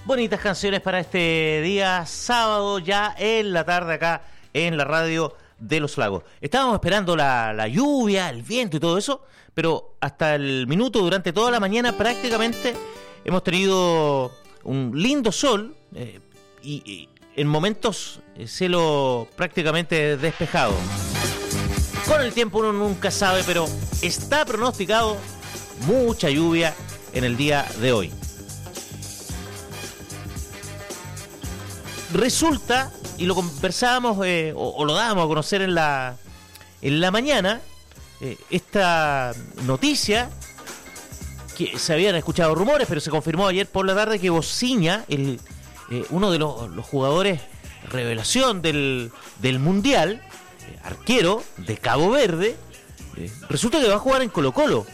Bonitas canciones para este día sábado, ya en la tarde acá en la radio de Los Lagos. Estábamos esperando la lluvia, el viento y todo eso, pero hasta el minuto, durante toda la mañana prácticamente hemos tenido un lindo sol y en momentos cielo prácticamente despejado. Con el tiempo uno nunca sabe, pero está pronosticado mucha lluvia en el día de hoy. Resulta, y lo conversábamos o lo dábamos a conocer en la mañana, esta noticia, que se habían escuchado rumores, pero se confirmó ayer por la tarde que Bociña, uno de los jugadores revelación del Mundial, arquero de Cabo Verde, resulta que va a jugar en Colo-Colo.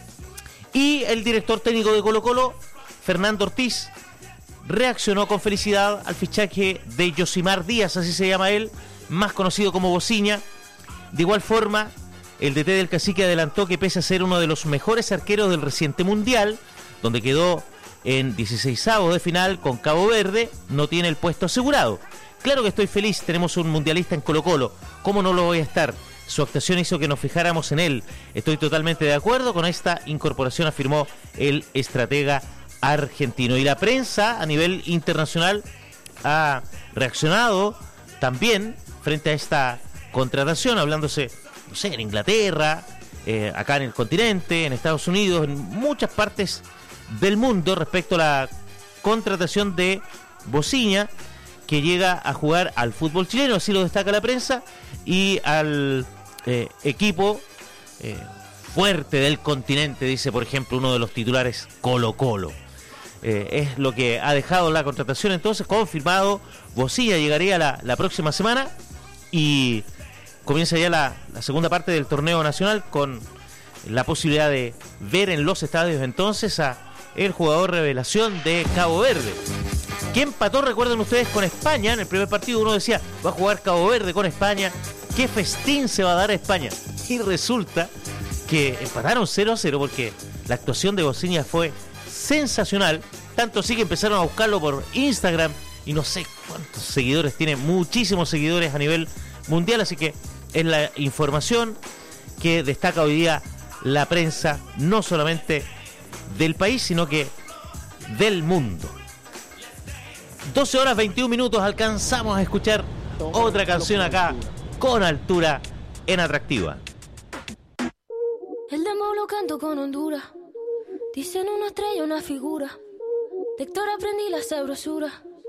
Y el director técnico de Colo-Colo, Fernando Ortiz, reaccionó con felicidad al fichaje de Yosimar Díaz, así se llama él, más conocido como Bociña. De igual forma, el DT del Cacique adelantó que pese a ser uno de los mejores arqueros del reciente Mundial, donde quedó en 16avos de final con Cabo Verde, no tiene el puesto asegurado. Claro que estoy feliz, tenemos un mundialista en Colo-Colo, ¿cómo no lo voy a estar? Su actuación hizo que nos fijáramos en él. Estoy totalmente de acuerdo con esta incorporación, afirmó el estratega argentino. Y la prensa a nivel internacional ha reaccionado también frente a esta contratación, hablándose, no sé, en Inglaterra, acá en el continente, en Estados Unidos, en muchas partes del mundo respecto a la contratación de Bociña, que llega a jugar al fútbol chileno, así lo destaca la prensa, y al equipo fuerte del continente, dice por ejemplo uno de los titulares, Colo-Colo. Es lo que ha dejado la contratación. Entonces, confirmado, Bociña llegaría la próxima semana y comienza ya la segunda parte del torneo nacional, con la posibilidad de ver en los estadios entonces a el jugador revelación de Cabo Verde, que empató, recuerden ustedes, con España en el primer partido. Uno decía, va a jugar Cabo Verde con España, qué festín se va a dar a España, y resulta que empataron 0-0 porque la actuación de Bociña fue sensacional, tanto así que empezaron a buscarlo por Instagram y no sé cuántos seguidores tiene, muchísimos seguidores a nivel mundial, así que es la información que destaca hoy día la prensa, no solamente del país, sino que del mundo. 12 horas 21 minutos, alcanzamos a escuchar otra canción acá, con altura, en Atractiva. El demo lo canto con Honduras. Dicen una estrella, una figura. De Héctor aprendí la sabrosura.